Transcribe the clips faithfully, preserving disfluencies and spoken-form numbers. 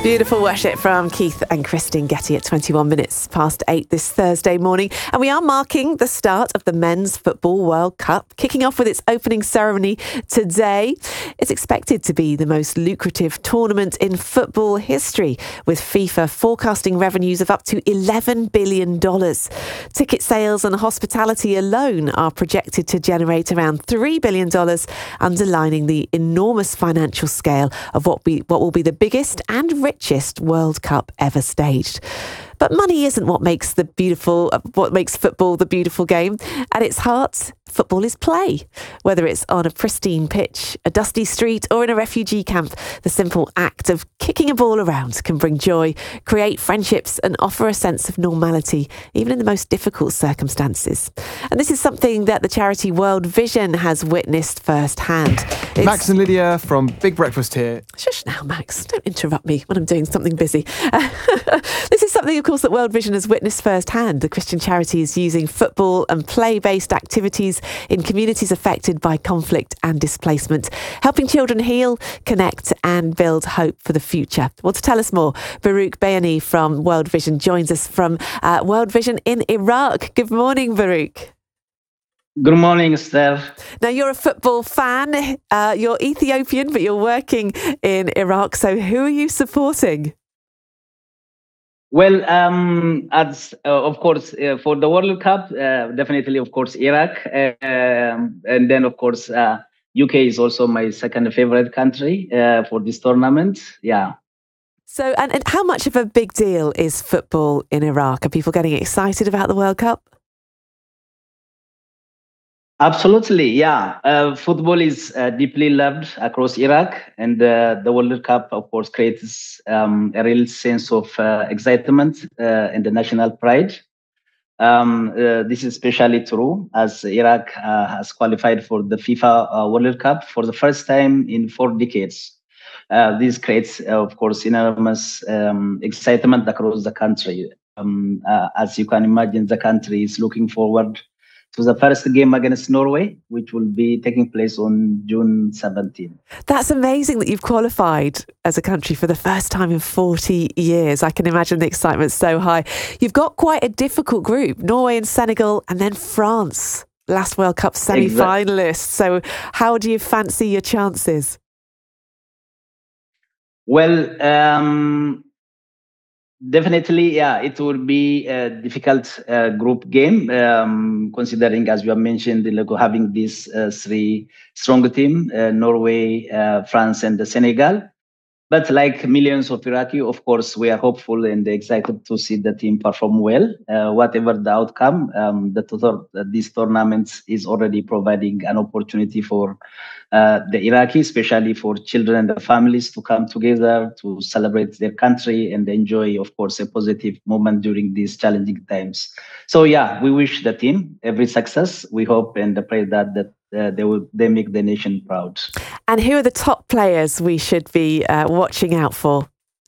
Beautiful worship from Keith and Kristen Getty at twenty-one minutes past eight this Thursday morning. And we are marking the start of the Men's Football World Cup, kicking off with its opening ceremony today. It's expected to be the most lucrative tournament in football history, with FIFA forecasting revenues of up to eleven billion dollars. Ticket sales and hospitality alone are projected to generate around three billion dollars, underlining the enormous financial scale of what, be, what will be the biggest and richest richest World Cup ever staged. But money isn't what makes the beautiful, what makes football the beautiful game. At its heart, football is play. Whether it's on a pristine pitch, a dusty street, or in a refugee camp, the simple act of kicking a ball around can bring joy, create friendships, and offer a sense of normality, even in the most difficult circumstances. And this is something that the charity World Vision has witnessed firsthand. It's... Max and Lydia from Big Breakfast here. Shush now, Max. Don't interrupt me when I'm doing something busy. This is something, of course, that World Vision has witnessed firsthand. The Christian charity is using football and play-based activities in communities affected by conflict and displacement, helping children heal, connect and build hope for the future. Well, to tell us more, Baruch Bayani from World Vision joins us from uh, World Vision in Iraq. Good morning, Baruch. Good morning, Esther. Now, you're a football fan. Uh, you're Ethiopian, but you're working in Iraq. So who are you supporting? Well, um, as uh, of course, uh, for the World Cup, uh, definitely, of course, Iraq. Uh, um, and then, of course, uh, U K is also my second favorite country uh, for this tournament. Yeah. So, and, and how much of a big deal is football in Iraq? Are people getting excited about the World Cup? Absolutely, yeah. Uh, football is uh, deeply loved across Iraq, and uh, the World Cup, of course, creates um, a real sense of uh, excitement uh, and the national pride. Um, uh, this is especially true as Iraq uh, has qualified for the FIFA uh, World Cup for the first time in four decades. Uh, this creates, uh, of course, enormous um, excitement across the country. Um, uh, as you can imagine, the country is looking forward to the first game against Norway, which will be taking place on June seventeenth. That's amazing that you've qualified as a country for the first time in forty years. I can imagine the excitement's so high. You've got quite a difficult group, Norway and Senegal, and then France, last World Cup semi-finalists. Exactly. So how do you fancy your chances? Well, um, definitely, yeah, it will be a difficult uh, group game, um, considering, as you have mentioned, like, having these uh, three strong teams, uh, Norway, uh, France, and Senegal. But like millions of Iraqi, of course, we are hopeful and excited to see the team perform well. Uh, whatever the outcome, um, the total, uh, this tournament is already providing an opportunity for uh, the Iraqi, especially for children and their families, to come together to celebrate their country and enjoy, of course, a positive moment during these challenging times. So, yeah, we wish the team every success. We hope and pray that that Uh, they will they make the nation proud. And who are the top players we should be uh, watching out for?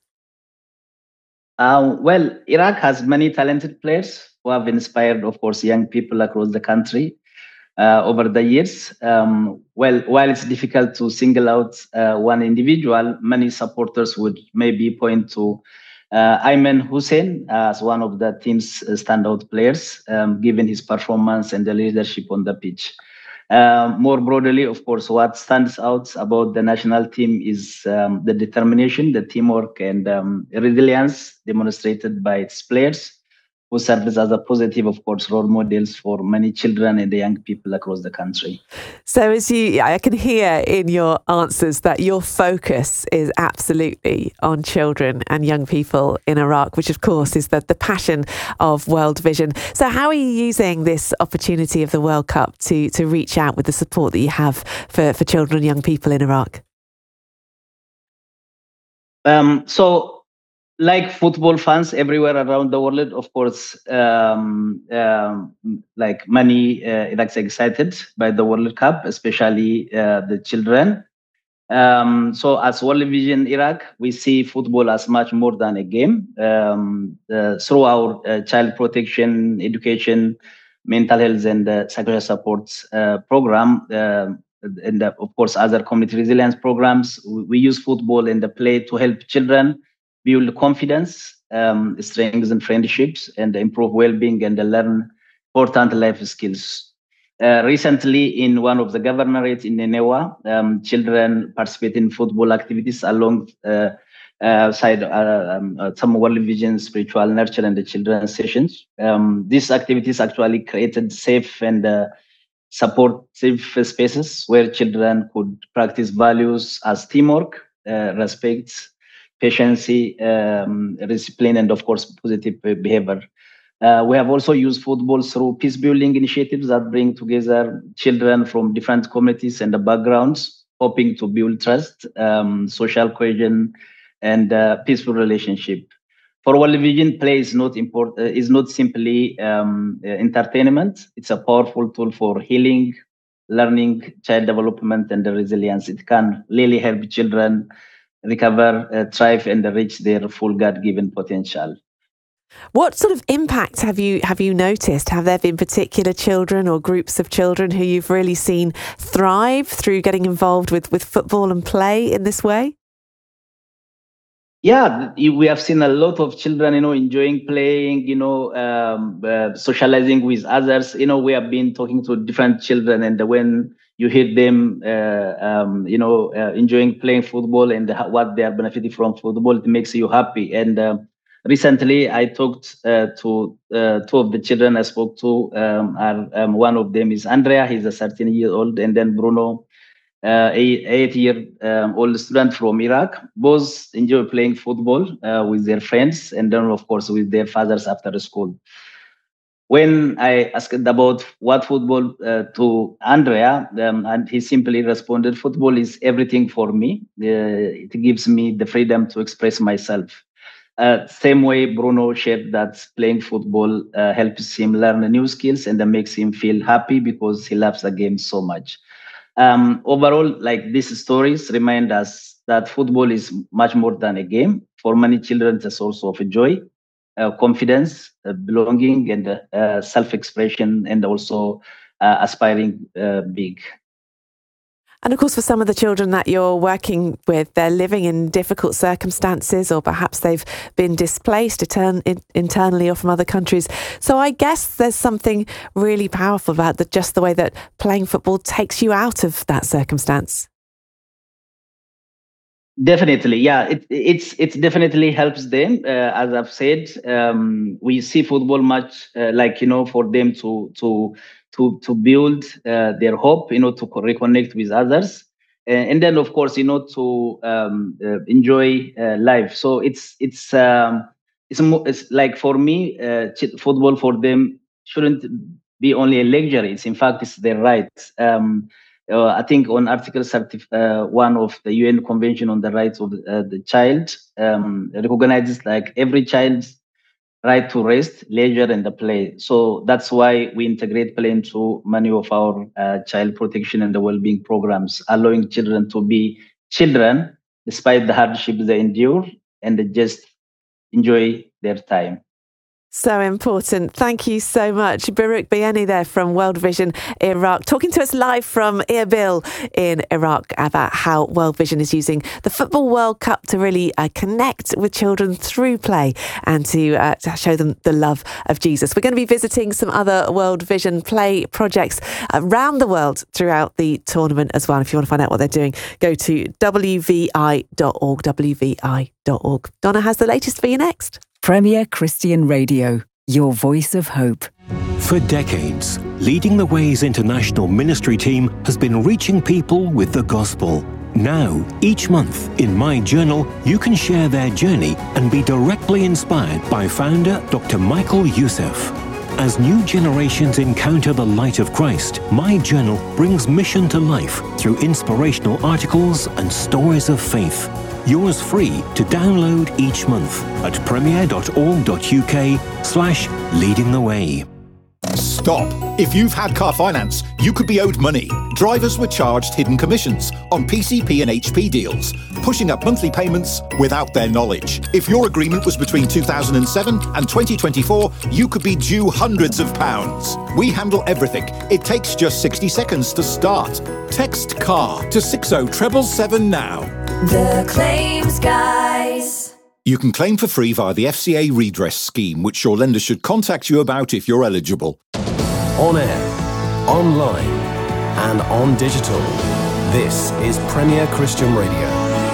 Uh, well, Iraq has many talented players who have inspired, of course, young people across the country uh, over the years. Um, well, while it's difficult to single out uh, one individual, many supporters would maybe point to uh, Ayman Hussein as one of the team's standout players, um, given his performance and the leadership on the pitch. Uh, more broadly, of course, what stands out about the national team is um, the determination, the teamwork, and um, resilience demonstrated by its players, who serves as a positive, of course, role models for many children and the young people across the country. So as you, I can hear in your answers that your focus is absolutely on children and young people in Iraq, which of course is the, the passion of World Vision. So how are you using this opportunity of the World Cup to, to reach out with the support that you have for, for children and young people in Iraq? Um, so, Like football fans everywhere around the world, of course, um, um, like many uh, Iraqis excited by the World Cup, especially uh, the children. Um, so as World Vision Iraq, we see football as much more than a game. Um, uh, through our uh, child protection, education, mental health, and uh, psychological support uh, program, uh, and uh, of course other community resilience programs, we, we use football and the play to help children build confidence, um, strengthen friendships, and improve well-being and learn important life skills. Uh, recently, in one of the governorates in Nenewa, um, children participate in football activities along uh, uh, side uh, um, uh, some World Vision, spiritual nurture, and the children's sessions. Um, these activities actually created safe and uh, supportive spaces where children could practice values as teamwork, uh, respect, patience, um, discipline, and of course, positive behavior. Uh, we have also used football through peace building initiatives that bring together children from different communities and backgrounds, hoping to build trust, um, social cohesion, and uh, peaceful relationship. For World Vision, play is not import, uh, is not simply um, uh, entertainment. It's a powerful tool for healing, learning, child development, and resilience. It can really help children recover, uh, thrive, and reach their full God-given potential. What sort of impact have you have you noticed? Have there been particular children or groups of children who you've really seen thrive through getting involved with, with football and play in this way? Yeah, we have seen a lot of children, you know, enjoying playing, you know, um, uh, socializing with others. You know, we have been talking to different children, and when you hear them, uh, um, you know, uh, enjoying playing football and what they are benefiting from football, it makes you happy. And uh, recently, I talked uh, to uh, two of the children I spoke to. Um, are, um, one of them is Andrea. He's a thirteen year old, and then Bruno, uh, eight, eight year um, old student from Iraq. Both enjoy playing football uh, with their friends, and then of course with their fathers after school. When I asked about what football uh, to Andrea, um, and he simply responded, "Football is everything for me. Uh, it gives me the freedom to express myself." Uh, same way, Bruno shared that playing football uh, helps him learn new skills and that makes him feel happy because he loves the game so much. Um, overall, like these stories remind us that football is much more than a game. For many children, it's a source of joy, uh, confidence, uh, belonging, and uh, self-expression, and also uh, aspiring uh, big. And of course, for some of the children that you're working with, they're living in difficult circumstances, or perhaps they've been displaced etern- internally or from other countries. So I guess there's something really powerful about the, just the way that playing football takes you out of that circumstance. Definitely, yeah. It it's it definitely helps them. Uh, as I've said, um, we see football much uh, like you know for them to to to to build uh, their hope, you know, to reconnect with others, and, and then of course you know to um, uh, enjoy uh, life. So it's it's um, it's mo- it's like for me, uh, football for them shouldn't be only a luxury. It's in fact it's their right. Um, Uh, I think on Article thirty, uh, one of the U N Convention on the Rights of uh, the Child um, recognizes like every child's right to rest, leisure, and the play. So that's why we integrate play into many of our uh, child protection and the well-being programs, allowing children to be children despite the hardships they endure and they just enjoy their time. So important. Thank you so much. Baruch Bieni there from World Vision Iraq, talking to us live from Erbil in Iraq about how World Vision is using the Football World Cup to really uh, connect with children through play and to, uh, to show them the love of Jesus. We're going to be visiting some other World Vision play projects around the world throughout the tournament as well. If you want to find out what they're doing, go to w v i dot org, w v i dot org. Donna has the latest for you next. Premier Christian Radio, your voice of hope. For decades, Leading the Way's international ministry team has been reaching people with the gospel. Now, each month, in My Journal, you can share their journey and be directly inspired by founder Doctor Michael Youssef. As new generations encounter the light of Christ, My Journal brings mission to life through inspirational articles and stories of faith. Yours free to download each month at premier dot org dot u k slash leading the way. Stop. If you've had car finance, you could be owed money. Drivers were charged hidden commissions on P C P and H P deals, pushing up monthly payments without their knowledge. If your agreement was between two thousand seven and twenty twenty-four, you could be due hundreds of pounds. We handle everything. It takes just sixty seconds to start. Text CAR to six oh seven seven seven now. The Claims Guys. You can claim for free via the F C A redress scheme, which your lender should contact you about if you're eligible. On air, online, and on digital. This is Premier Christian Radio.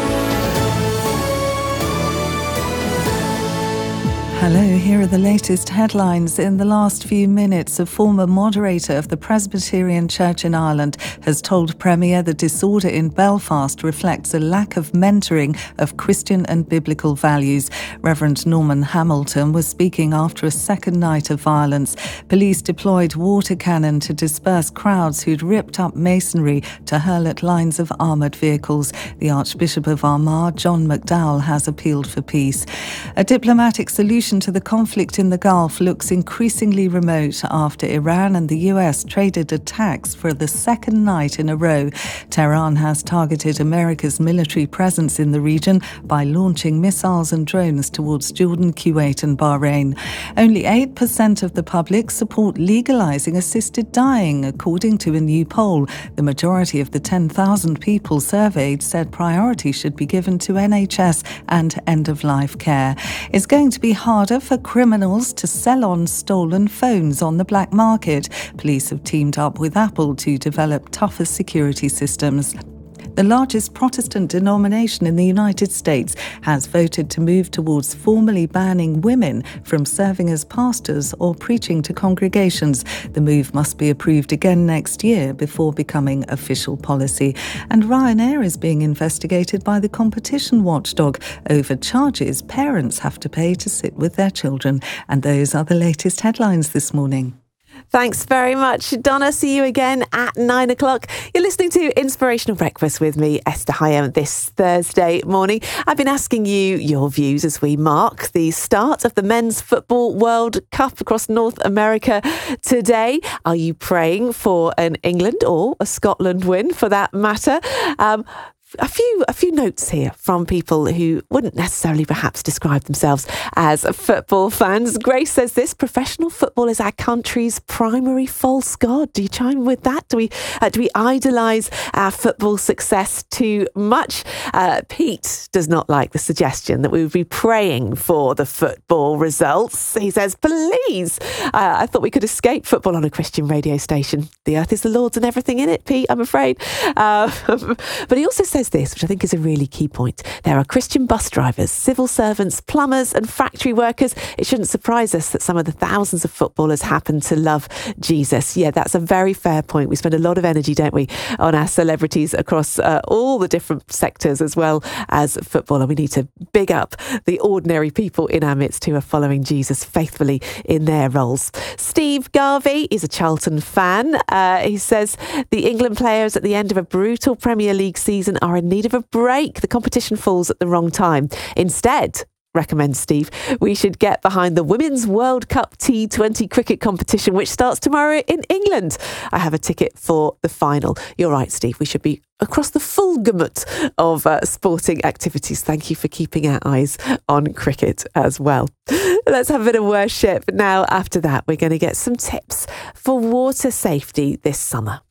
Hello, here are the latest headlines. In the last few minutes, a former moderator of the Presbyterian Church in Ireland has told Premier the disorder in Belfast reflects a lack of mentoring of Christian and biblical values. Reverend Norman Hamilton was speaking after a second night of violence. Police deployed water cannon to disperse crowds who'd ripped up masonry to hurl at lines of armoured vehicles. The Archbishop of Armagh, John McDowell, has appealed for peace. A diplomatic solution to the conflict in the Gulf looks increasingly remote after Iran and the U S traded attacks for the second night in a row. Tehran has targeted America's military presence in the region by launching missiles and drones towards Jordan, Kuwait and Bahrain. Only eight percent of the public support legalising assisted dying, according to a new poll. The majority of the ten thousand people surveyed said priority should be given to N H S and end-of-life care. It's going to be hard harder for criminals to sell on stolen phones on the black market. Police have teamed up with Apple to develop tougher security systems. The largest Protestant denomination in the United States has voted to move towards formally banning women from serving as pastors or preaching to congregations. The move must be approved again next year before becoming official policy. And Ryanair is being investigated by the competition watchdog over charges parents have to pay to sit with their children. And those are the latest headlines this morning. Thanks very much, Donna. See you again at nine o'clock. You're listening to Inspirational Breakfast with me, Esther Hyam, this Thursday morning. I've been asking you your views as we mark the start of the Men's Football World Cup across North America today. Are you praying for an England or a Scotland win, for that matter? Um, A few a few notes here from people who wouldn't necessarily perhaps describe themselves as football fans. Grace says this: professional football is our country's primary false god. Do you chime with that? Do we uh, do we idolise our football success too much? Uh, Pete does not like the suggestion that we would be praying for the football results. He says, please, uh, I thought we could escape football on a Christian radio station. The earth is the Lord's and everything in it, Pete, I'm afraid. Uh, but he also says this, which I think is a really key point. There are Christian bus drivers, civil servants, plumbers and factory workers. It shouldn't surprise us that some of the thousands of footballers happen to love Jesus. Yeah, that's a very fair point. We spend a lot of energy, don't we, on our celebrities across uh, all the different sectors as well as football. And we need to big up the ordinary people in our midst who are following Jesus faithfully in their roles. Steve Garvey is a Charlton fan. Uh, he says the England players at the end of a brutal Premier League season are in need of a break. The competition falls at the wrong time. Instead, recommends Steve, we should get behind the Women's World Cup T twenty cricket competition, which starts tomorrow in England. I have a ticket for the final. You're right, Steve. We should be across the full gamut of uh, sporting activities. Thank you for keeping our eyes on cricket as well. Let's have a bit of worship. Now, after that, we're going to get some tips for water safety this summer.